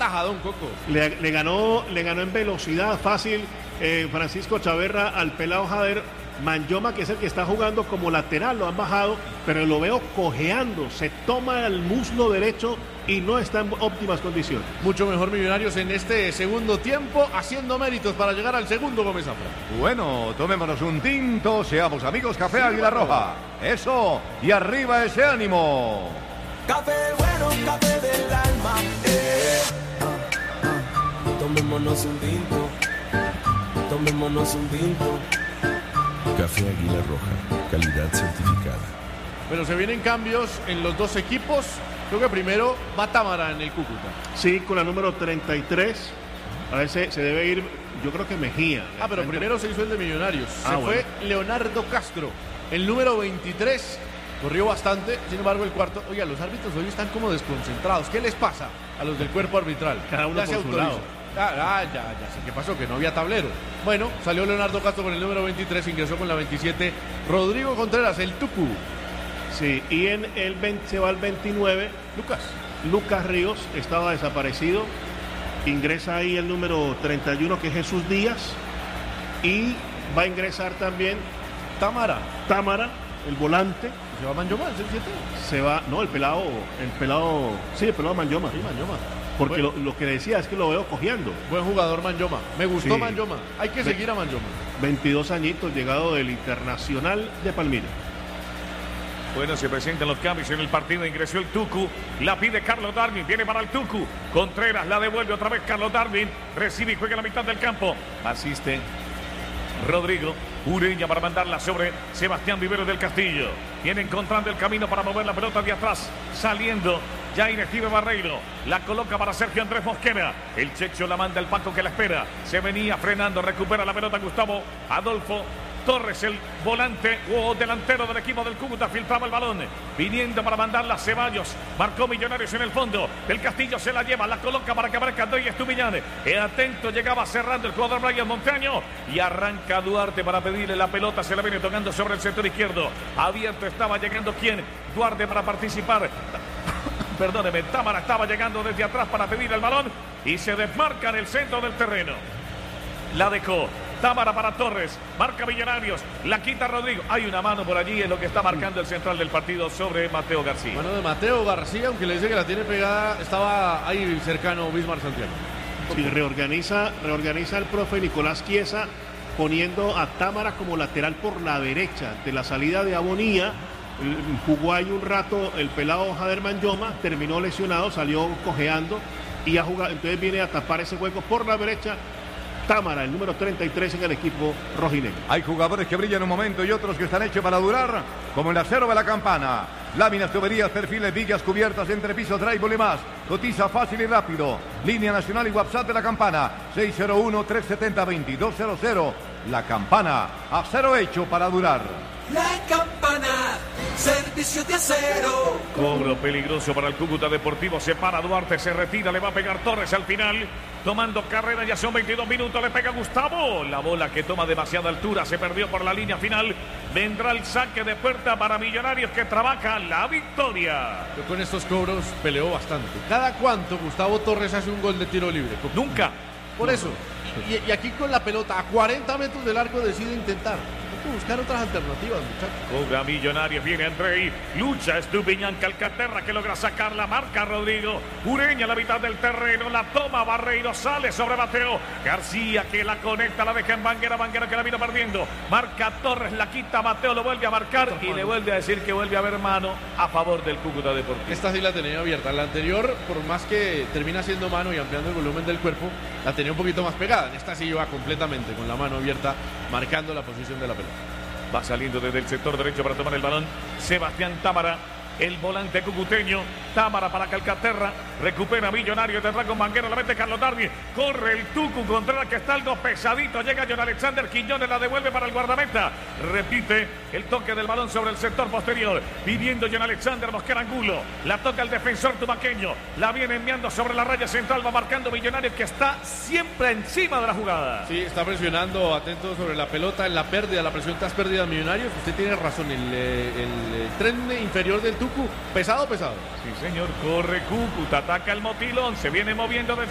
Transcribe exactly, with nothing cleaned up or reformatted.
tajadón, Coco. Le, le ganó le ganó en velocidad fácil eh, Francisco Chaverra al pelado Jader. Manyoma, que es el que está jugando como lateral, lo han bajado, pero lo veo cojeando, se toma el muslo derecho y no está en óptimas condiciones. Mucho mejor Millonarios en este segundo tiempo, haciendo méritos para llegar al segundo, Gómez Zafra. Bueno, tomémonos un tinto, seamos amigos, Café Águila Roja. Eso, y arriba ese ánimo. Café bueno, café del alma. Eh. Ah, ah. Tomémonos un tinto, tomémonos un tinto. Café Águila Roja, calidad certificada. Bueno, se vienen cambios en los dos equipos. Creo que primero va Támara en el Cúcuta. Sí, con la número treinta y tres. A ver, se, se debe ir, yo creo que Mejía. Ah, pero primero se hizo el de Millonarios. Ah, se bueno. fue Leonardo Castro, el número veintitrés. Corrió bastante, sin embargo el cuarto. Oiga, los árbitros hoy están como desconcentrados. ¿Qué les pasa a los del cuerpo arbitral? Cada uno Ya se por su autoriza. lado. Ah, ah, ya, ya sé qué pasó, que no había tablero. Bueno, salió Leonardo Castro con el número veintitrés, ingresó con la veintisiete. Rodrigo Contreras, el Tucu. Sí, y en el veinte, se va al veintinueve. Lucas. Lucas Ríos estaba desaparecido. Ingresa ahí el número treinta y uno, que es Jesús Díaz. Y va a ingresar también Támara. Támara, el volante. ¿Se va Manyoma, el siete? Se va, no, el pelado, el pelado, sí, el pelado Manyoma. Sí, Manyoma. Porque Bueno. lo, lo que decía es que lo veo cojeando. Buen jugador Manyoma. Me gustó Sí. Manyoma. Hay que Ve- seguir a Manyoma. veintidós añitos, llegado del Internacional de Palmira. Bueno, se presentan los cambios en el partido. Ingresó el Tucu. La pide Carlos Darwin. Viene para el Tucu. Contreras la devuelve otra vez Carlos Darwin. Recibe y juega en la mitad del campo. Asiste Rodrigo Ureña para mandarla sobre Sebastián Vivero del Castillo. Viene encontrando el camino para mover la pelota de atrás. Saliendo Jair Estive Barreiro. La coloca para Sergio Andrés Mosquera. El Checho la manda el Paco que la espera. Se venía frenando. Recupera la pelota Gustavo Adolfo Torres, el volante o delantero del equipo del Cúcuta, filtraba el balón, viniendo para mandarla Ceballos, marcó Millonarios en el fondo, el Castillo se la lleva, la coloca para que aparezca Andrés Estupiñán, eh, atento, llegaba cerrando el jugador Brian Montaño, y arranca Duarte para pedirle la pelota, se la viene tocando sobre el sector izquierdo, abierto estaba llegando ¿quién? Duarte para participar, perdóneme, Támara estaba llegando desde atrás para pedir el balón, y se desmarca en el centro del terreno, la dejó Támara para Torres, marca Millonarios, la quita Rodrigo. Hay una mano por allí, es lo que está marcando el central del partido sobre Mateo García. Mano de Mateo García, aunque le dice que la tiene pegada, estaba ahí cercano Bismar Santiago. Sí, reorganiza, reorganiza el profe Nicolás Chiesa, poniendo a Támara como lateral por la derecha de la salida de Abonía. Jugó ahí un rato el pelado Jader Manyoma, terminó lesionado, salió cojeando y ha jugado, entonces viene a tapar ese hueco por la derecha. Támara, el número treinta y tres en el equipo rojinegro. Hay jugadores que brillan un momento y otros que están hechos para durar, como el acero de la Campana. Láminas, tuberías, perfiles, vigas, cubiertas, entrepisos, drywall y más. Cotiza fácil y rápido. Línea nacional y WhatsApp de la Campana. seis cero uno, tres siete cero, dos dos cero cero. La Campana, acero hecho para durar. La Campana, servicio de acero. Cobro peligroso para el Cúcuta Deportivo. Se para Duarte, se retira, le va a pegar Torres al final. Tomando carrera, ya son veintidós minutos. Le pega Gustavo. La bola que toma demasiada altura, se perdió por la línea final. Vendrá el saque de puerta para Millonarios que trabaja la victoria. Yo con estos cobros peleo bastante. ¿Cada cuánto Gustavo Torres hace un gol de tiro libre? Nunca. Por eso. Y, y aquí con la pelota a cuarenta metros del arco decide intentar. Hay que buscar otras alternativas, muchachos. Cobra Millonarios, viene Andrei, lucha Estupiñán, Calcaterra que logra sacar la marca Rodrigo, Ureña a la mitad del terreno, la toma Barreiro, sale sobre Mateo, García que la conecta, la deja en Banguera, Banguera que la vino perdiendo, marca Torres, la quita Mateo, lo vuelve a marcar y le vuelve a decir que vuelve a haber mano a favor del Cúcuta Deportivo. Esta sí la tenía abierta, la anterior, por más que termina siendo mano y ampliando el volumen del cuerpo, la tenía un poquito más pegada, en esta sí iba completamente con la mano abierta, marcando la posición de la pelota. Va saliendo desde el sector derecho para tomar el balón Sebastián Támara, el volante cucuteño. Támara para Calcaterra, recupera Millonario, tendrá con Banguera, la mete Carlos Darwin, corre el Tucu Contreras que está algo pesadito, llega John Alexander Quiñones, la devuelve para el guardameta, repite el toque del balón sobre el sector posterior, pidiendo John Alexander Mosquera Angulo, la toca el defensor tumaqueño, la viene enviando sobre la raya central, va marcando Millonarios que está siempre encima de la jugada. Sí, está presionando, atento sobre la pelota, en la pérdida, la presión tras pérdida Millonarios, usted tiene razón, el, el, el tren inferior del Tucu, pesado, pesado. Sí, señor, corre Cúcuta, ataca el Motilón, se viene moviendo desde